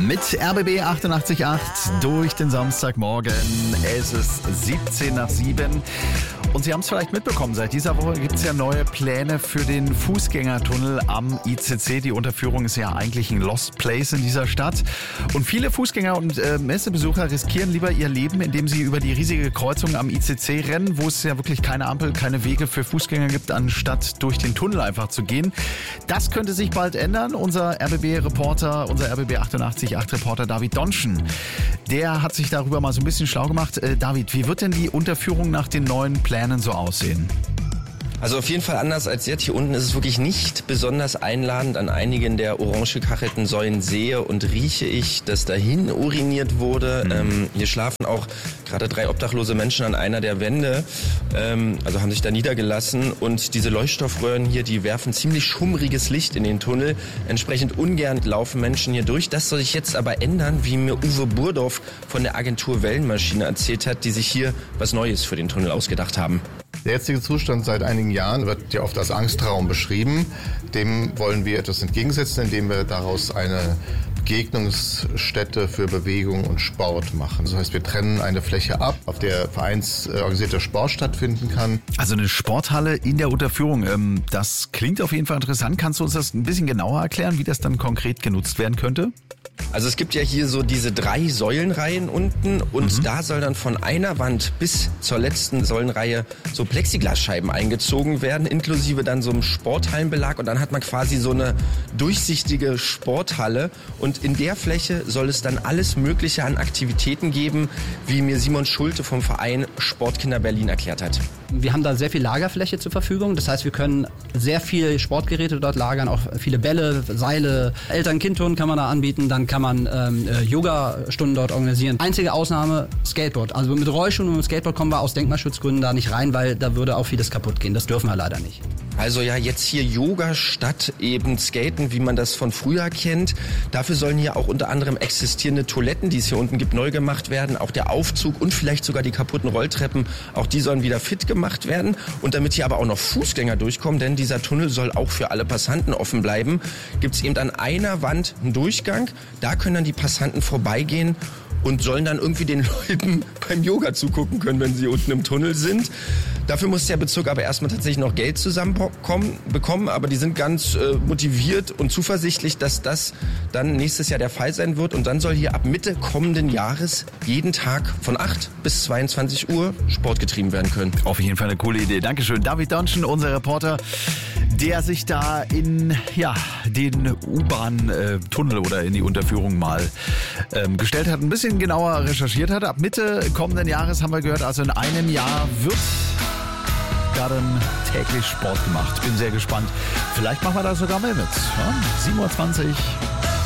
Mit RBB 88.8 durch den Samstagmorgen. Es ist 17 nach 7. Und Sie haben es vielleicht mitbekommen, seit dieser Woche gibt es ja neue Pläne für den Fußgängertunnel am ICC. Die Unterführung ist ja eigentlich ein Lost Place in dieser Stadt. Und viele Fußgänger und Messebesucher riskieren lieber ihr Leben, indem sie über die riesige Kreuzung am ICC rennen, wo es ja wirklich keine Ampel, keine Wege für Fußgänger gibt, anstatt durch den Tunnel einfach zu gehen. Das könnte sich bald ändern. Unser RBB-Reporter, unser RBB 88.8-Reporter David Donschen, der hat sich darüber mal so ein bisschen schlau gemacht. David, wie wird denn die Unterführung nach den neuen Plänen so aussehen? Also auf jeden Fall anders als jetzt. Hier unten ist es wirklich nicht besonders einladend. An einigen der orange gekachelten Säulen sehe und rieche ich, dass dahin uriniert wurde. Hier schlafen auch gerade 3 obdachlose Menschen an einer der Wände, also haben sich da niedergelassen. Und diese Leuchtstoffröhren hier, die werfen ziemlich schummriges Licht in den Tunnel. Entsprechend ungern laufen Menschen hier durch. Das soll sich jetzt aber ändern, wie mir Uwe Burdorf von der Agentur Wellenmaschine erzählt hat, die sich hier was Neues für den Tunnel ausgedacht haben. Der jetzige Zustand seit einigen Jahren wird ja oft als Angstraum beschrieben. Dem wollen wir etwas entgegensetzen, indem wir daraus eine Begegnungsstätte für Bewegung und Sport machen. Das heißt, wir trennen eine Fläche ab, auf der vereinsorganisierter Sport stattfinden kann. Also eine Sporthalle in der Unterführung, das klingt auf jeden Fall interessant. Kannst du uns das ein bisschen genauer erklären, wie das dann konkret genutzt werden könnte? Also es gibt ja hier so diese 3 Säulenreihen unten und da soll dann von einer Wand bis zur letzten Säulenreihe so Plexiglasscheiben eingezogen werden, inklusive dann so einem Sporthallenbelag, und dann hat man quasi so eine durchsichtige Sporthalle, und in der Fläche soll es dann alles Mögliche an Aktivitäten geben, wie mir Simon Schulte vom Verein Sportkinder Berlin erklärt hat. Wir haben da sehr viel Lagerfläche zur Verfügung. Das heißt, wir können sehr viel Sportgeräte dort lagern, auch viele Bälle, Seile, Eltern-Kind-Turnen kann man da anbieten. Dann kann man Yoga-Stunden dort organisieren. Einzige Ausnahme, Skateboard. Also mit Rollschuhen und mit Skateboard kommen wir aus Denkmalschutzgründen da nicht rein, weil da würde auch vieles kaputt gehen. Das dürfen wir leider nicht. Also ja, jetzt hier Yoga statt eben Skaten, wie man das von früher kennt. Dafür sollen hier auch unter anderem existierende Toiletten, die es hier unten gibt, neu gemacht werden. Auch der Aufzug und vielleicht sogar die kaputten Rolltreppen, auch die sollen wieder fit gemacht werden. Und damit hier aber auch noch Fußgänger durchkommen, denn dieser Tunnel soll auch für alle Passanten offen bleiben, gibt es eben an einer Wand einen Durchgang. Da können dann die Passanten vorbeigehen und sollen dann irgendwie den Leuten beim Yoga zugucken können, wenn sie unten im Tunnel sind. Dafür muss der Bezirk aber erstmal tatsächlich noch Geld bekommen, aber die sind ganz motiviert und zuversichtlich, dass das dann nächstes Jahr der Fall sein wird. Und dann soll hier ab Mitte kommenden Jahres jeden Tag von 8 bis 22 Uhr Sport getrieben werden können. Auf jeden Fall eine coole Idee. Dankeschön. David Donschen, unser Reporter, der sich da in den U-Bahn-Tunnel oder in die Unterführung mal gestellt hat, ein bisschen genauer recherchiert hat. Ab Mitte kommenden Jahres haben wir gehört, also in einem Jahr wird da dann täglich Sport gemacht. Bin sehr gespannt. Vielleicht machen wir da sogar mal mit. Ja? 7:20 Uhr.